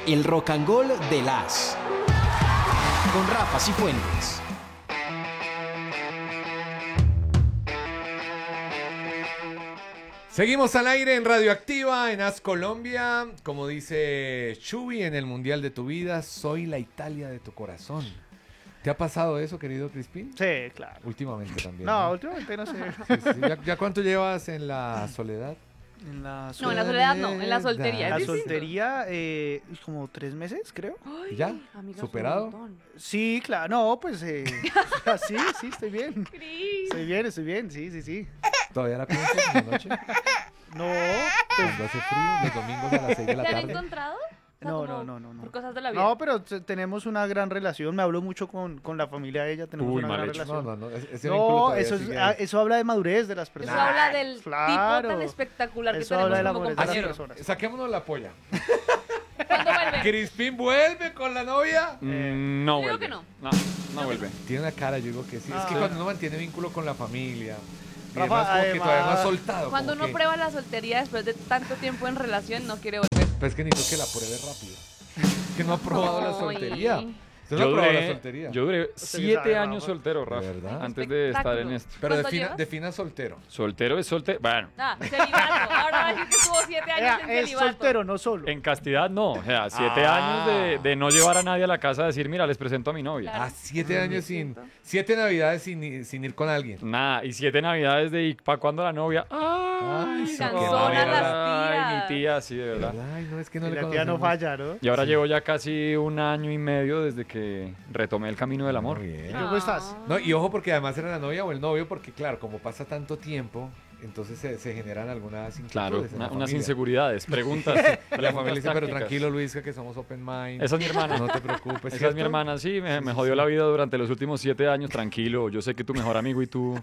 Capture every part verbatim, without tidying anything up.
El Rock and Roll de las con Rafa Cifuentes. Seguimos al aire en Radioactiva, en As Colombia. Como dice Chuy en el Mundial de tu vida, soy la Italia de tu corazón. ¿Te ha pasado eso, querido Crispín? Sí, claro. Últimamente también. No, ¿no? últimamente no sé. Sí, sí. ¿Ya, ¿Ya cuánto llevas en la soledad? En la No, en la soledad no, en la soltería. La ¿es distinto? soltería, eh, como tres meses, creo. Ay, ¿Ya? amiga, ¿Superado? un montón. Sí, claro, no, pues, eh, sí, sí, estoy bien. Cris. Estoy bien, estoy bien, sí, sí, sí. ¿Todavía la piensas en la noche? No, pues, Cuando hace frío, los domingos a las seis de la ¿Te han tarde. encontrado? O sea, No, como no, no, no, no. Por cosas de la vida. no, pero t- tenemos una gran relación. Me hablo mucho con, con la familia de ella. Tenemos Uy, una mal gran hecho. relación. No, no, no. ese- ese vínculo No, todavía eso, es, sigue ah, ahí. eso habla de madurez de las Eso personas. habla del claro. tipo tan espectacular que Eso tenemos habla de la como madurez de las compañeros. personas. Saquémonos la polla. ¿Cuándo vuelve? ¿Crispín vuelve con la novia? Mm, no Yo digo vuelve. que no. No, no vuelve. Tiene una cara, yo digo que sí. Es que Ah. cuando uno mantiene vínculo con la familia, y Rafa, además como que además- todavía no ha soltado. Cuando como uno que- prueba la soltería después de tanto tiempo en relación, no quiere volver. Pero es que necesito que la pruebe rápido. Que no ha probado la Ay. soltería. ¿Usted no ha Yo probado la duré, soltería? yo duré Usted siete sabe, años Rafa. soltero, Rafa. ¿De verdad? Antes de estar en esto. Pero ¿Cuánto defina, llevas? defina soltero. Soltero es soltero. Bueno, Ah, celibato. Ahora va a decir que estuvo siete años Ea, en es celibato. soltero, no solo. en castidad no. O sea, siete Ah. años de, de no llevar a nadie a la casa a decir, mira, les presento a mi novia. Claro. Ah, siete años sin... Siento. Siete navidades sin, i- sin ir con alguien. Nada, y siete navidades de ¿y para cuándo la novia? Ay, sí, canzonas qué las Ay, tías. mi tía, sí, de verdad. Ay, no, es que no Y le la tía no conocemos. falla, ¿no? Y ahora Sí. llevo ya casi un año y medio desde que retomé el camino del amor. Muy bien. ¿Cómo estás? No, y ojo porque además era la novia o el novio, porque claro, como pasa tanto tiempo, entonces se, se generan algunas inquietudes Claro, en una- la unas familia. inseguridades, preguntas. La familia preguntas dice, pero tácticas. tranquilo Luisca, que somos open mind. Esa es mi hermana. No te preocupes. Esa es ¿cierto? mi hermana, sí, me, Sí, me sí, jodió sí. la vida durante los últimos siete años, tranquilo. Yo sé que tu mejor amigo y tú.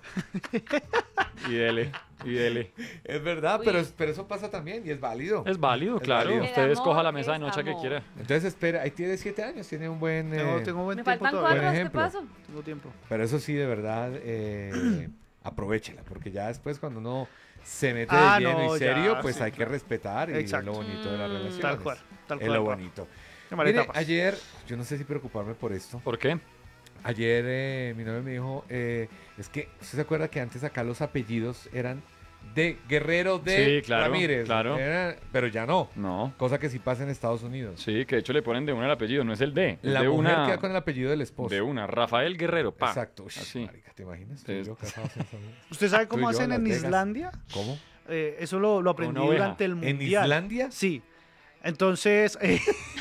Y dele, y dele. Es verdad, Uy. pero, es- pero eso pasa también y es válido. Es válido, Es claro. válido. Usted El escoja la amor mesa de es noche que amor. quiera. Entonces espera, ahí tiene siete años, tiene un buen... Tengo, eh, tengo buen Me tiempo faltan todavía. cuatro, ¿qué ejemplo. paso? Tengo tiempo. Pero eso sí, de verdad, eh, aprovéchela, porque ya después cuando uno se mete Ah, de lleno no, y serio, ya, pues sí, hay que claro. respetar y Exacto. es lo bonito de las Mm. relaciones. Tal cual, tal Es cual, lo Rafa. bonito. Qué mal Mire, etapas. ayer, yo no sé si preocuparme por esto. ¿Por qué? Ayer eh, mi novio me dijo, eh, es que, ¿usted se acuerda que antes acá los apellidos eran de Guerrero de Sí, claro, Ramírez? claro. Eran- pero ya no, No. cosa que sí pasa en Estados Unidos. Sí, que de hecho le ponen de una el apellido, no es el D. Es La de mujer una, queda con el apellido del esposo. de una. Rafael Guerrero, pa. Exacto. Uy, Así. marica, ¿te imaginas? Tú y Es- yo casados en Estados Unidos. ¿Usted sabe Tú cómo y yo, hacen Las en Vegas. Islandia? ¿Cómo? Eh, eso lo, lo aprendí Una oveja. durante el ¿En mundial. Islandia? Sí. Entonces, eh,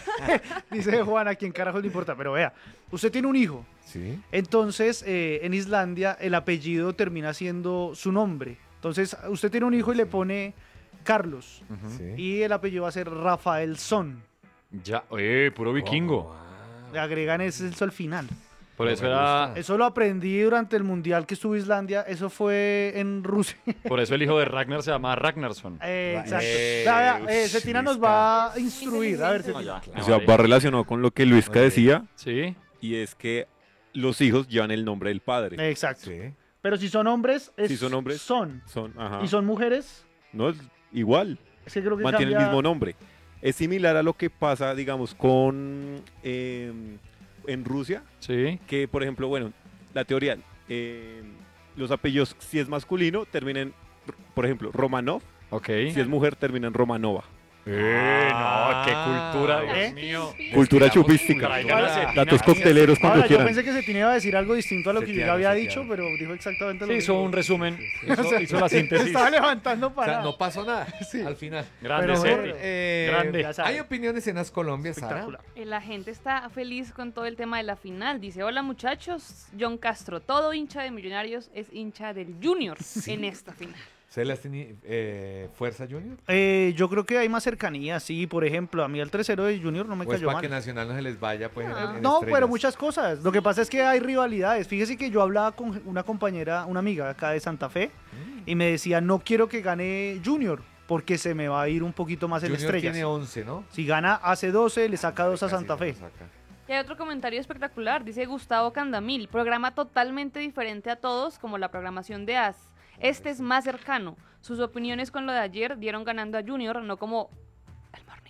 dice Juan, a quién carajo le importa, pero vea, usted tiene un hijo. Sí. Entonces, eh, en Islandia el apellido termina siendo su nombre. Entonces, usted tiene un hijo y le pone Carlos. Ujú. Sí. Y el apellido va a ser Rafaelson. Ya, eh, puro vikingo. ¿Cómo? Ah. Le agregan ese eso al final. Por No eso me era, gusta. Eso lo aprendí durante el mundial que estuvo Islandia. Eso fue en Rusia. por eso el hijo de Ragnar se llama Ragnarsson. Eh, exacto. Eh, Vea, vea, eh, ush, Cetina nos Luisca. va a instruir. A ver, No, Cetina. ya. O sea, va relacionado con lo que Luisca Ok. decía, Sí. y es que los hijos llevan el nombre del padre. Exacto. Sí. Pero si son hombres, es Si son hombres, son. Son, ajá. Y son mujeres, No es igual, es que creo que mantienen el cambia- mismo nombre. Es similar a lo que pasa, digamos, con eh, en Rusia, Sí. que por ejemplo, bueno, la teoría, eh, los apellidos, si es masculino, terminan, por ejemplo, Romanov, Ok. si es mujer, termina en Romanova. Eh, no, qué cultura, Dios ¿Eh? mío. Cultura Digamos, chupística. Traigan a Cetina Datos aquí. cocteleros cuando Ahora, yo quieran. pensé que Cetina iba a decir algo distinto a lo que yo Cetina, ya había Cetina. dicho, pero dijo exactamente lo Sí, hizo mismo. un resumen. O Hizo, sea, hizo la se síntesis. estaba levantando O sea, para... no pasó nada al final. Grande, Pero, Ceti. Eh, Grande. ya sabe. Hay opiniones en As Colombia, Sara. Espectacular. Eh, La gente está feliz con todo el tema de la final. Dice, hola muchachos, John Castro, todo hincha de Millonarios es hincha del Junior en esta final. ¿Se las tiene eh, Fuerza Junior? Eh, yo creo que hay más cercanía, sí. Por ejemplo, a mí el tres cero de Junior no me ¿O es cayó para mal. que Nacional no se les vaya? Pues, en- Ah. en No, estrellas? pero muchas cosas. Lo que pasa es que hay rivalidades. Fíjese que yo hablaba con una compañera, una amiga acá de Santa Fe, Mm. y me decía, no quiero que gane Junior, porque se me va a ir un poquito más en Junior estrellas. tiene once, ¿no? Si gana hace doce, le saca dos a Casi Santa se Fe. lo saca. Y hay otro comentario espectacular, dice Gustavo Candamil, programa totalmente diferente a todos, como la programación de As. Este es más cercano. Sus opiniones con lo de ayer dieron ganando a Junior, no como el Morning Call.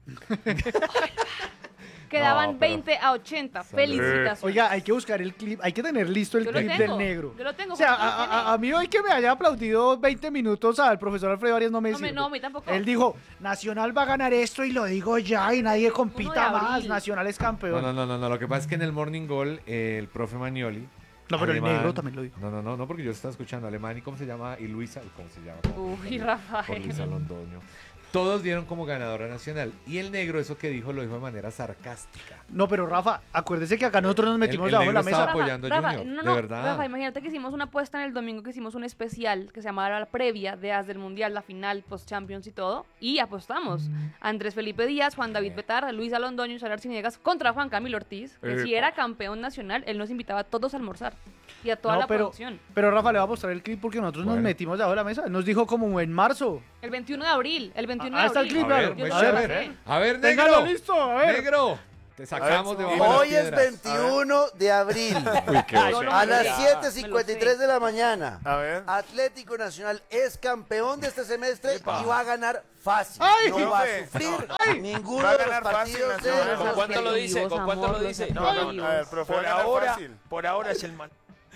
Quedaban No, pero- veinte a ochenta. Salud. Felicitaciones. Oiga, hay que buscar el clip, hay que tener listo el Yo lo clip tengo, del negro. yo lo tengo, O sea, Juan, a, ¿quién a- a mí hoy que me haya aplaudido veinte minutos al profesor Alfredo Arias no me No me- sirve. no, a mí tampoco. Él dijo, Nacional va a ganar esto y lo digo ya y nadie compita Uno de más. abril. Nacional es campeón. No, no, no, no, no. Lo que pasa es que en el Morning Goal, eh, el profe Manioli. No, pero el alemán- negro también lo dijo. No, no, no, no, porque yo estaba escuchando alemán y cómo se llama, y Luisa, ¿cómo se llama? Uy, Por Rafael. Luisa Londoño. Todos dieron como ganadora nacional. Y el negro, eso que dijo, lo dijo de manera sarcástica. No, pero Rafa, acuérdese que acá nosotros nos metimos el debajo de la negro mesa. estaba apoyando a Junior, no, de no, verdad. Rafa, imagínate que hicimos una apuesta en el domingo, que hicimos un especial que se llamaba la previa de As del Mundial, la final, post-Champions y todo, y apostamos a Andrés Felipe Díaz, Juan David Betar, Luisa Londoño y Sara Arciniegas contra Juan Camilo Ortiz, que si era campeón nacional, él nos invitaba a todos a almorzar y a toda No, la pero, producción. pero Rafa le va a mostrar el clip porque nosotros nos Bueno. metimos debajo de la mesa. Él nos dijo como en marzo. El veintiuno de abril, el veintiuno Ah, de está el abril. clip, A ver, claro. muestra, Yo a sí lo ver, pasé. a ver, Téngalo negro. listo, a ver. Negro. Te sacamos de Hoy bajo las es piedras. veintiuno de abril. Uy, qué Yo beso. lo A sé. las siete Me cincuenta y lo tres sé. de la mañana. A ver. Atlético Nacional es campeón de este semestre y va a ganar fácil. Ay, no va a profe. sufrir ninguno Va a de los ganar fácil partidos de Nacional. Los ¿Con cuánto lo dice? objetivos, ¿Con cuánto amor, lo los dice? No, no, objetivos. a ver, profe, va Por a ganar ahora, fácil. por ahora es el man.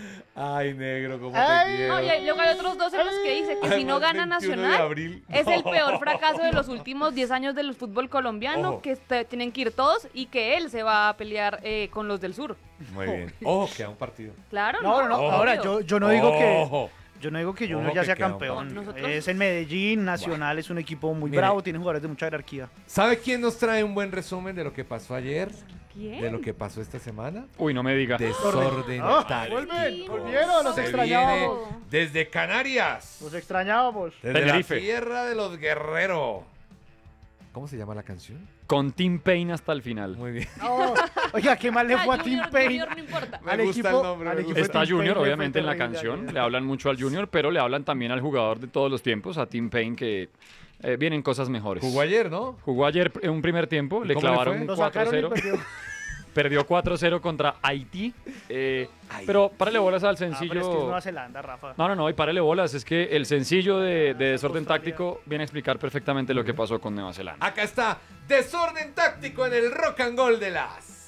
Ay, negro, cómo Ay, te quiero. No, y hay- luego hay otros dos en los que dice que si no Además, gana veintiuno de Nacional, abril. es el No. peor fracaso de los últimos diez años del fútbol colombiano, Ojo. que este- tienen que ir todos y que él se va a pelear eh, con los del sur. Muy bien. Ojo, queda un partido. Claro, No, no, no. Ojo. Ahora, yo, yo no digo que. Ojo. Yo no digo que Junior Ojo ya que sea queda un campeón. partido. Nosotros- Es en Medellín, Nacional es un equipo muy Mire. bravo, tiene jugadores de mucha jerarquía. ¿Sabe quién nos trae un buen resumen de lo que pasó ayer? ¿Quién? De lo que pasó esta semana. Uy, no me diga. Desorden Ah, táctico. vuelven, volvieron, los Se extrañábamos. viene desde Canarias. Los extrañábamos. Desde Tenerife. la tierra de los guerreros. ¿Cómo se llama la canción? Con Tim Payne hasta el final. Muy bien. Oh, oiga, qué mal le Ah, fue a Junior, Tim Payne. Junior, no importa. Me Al gusta equipo- el nombre, al me equipo gusta. Está Tim Payne Junior, le fue obviamente, en la terrible canción. ayer. Le hablan mucho al Junior, pero le hablan también al jugador de todos los tiempos, a Tim Payne, que eh, vienen cosas mejores. Jugó ayer, ¿no? Jugó ayer en un primer tiempo, ¿Y le cómo le clavaron fue? un Lo cuatro sacaron y cero. perdió. Perdió cuatro cero contra Haití. eh, pero párale bolas al Ah, pero es que es sencillo. Nueva Zelanda, Rafa. No, no, no, y párale bolas. Es que el sencillo de, de desorden Australia. táctico viene a explicar perfectamente lo que pasó con Nueva Zelanda. Acá está Desorden táctico en el Rock and Roll de las